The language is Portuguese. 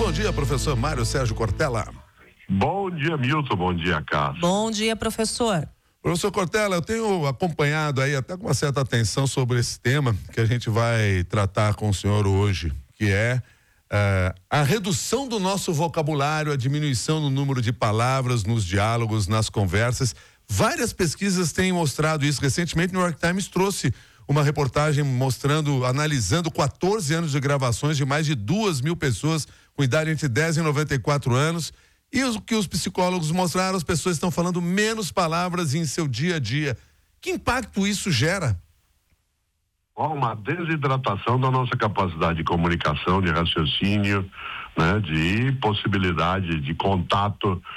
bom dia, professor Mário Sérgio Cortella. Bom dia, Milton. Bom dia, Cássio. Bom dia, professor. Professor Cortella, eu tenho acompanhado aí até com uma certa atenção sobre esse tema que a gente vai tratar com o senhor hoje, que é a redução do nosso vocabulário, a diminuição no número de palavras nos diálogos, nas conversas. Várias pesquisas têm mostrado isso. Recentemente, o New York Times trouxe uma reportagem analisando 14 anos de gravações de mais de 2.000 pessoas com idade entre 10 e 94 anos. E o que os psicólogos mostraram, as pessoas estão falando menos palavras em seu dia a dia. Que impacto isso gera? Uma desidratação da nossa capacidade de comunicação, de raciocínio, né, de possibilidade de contato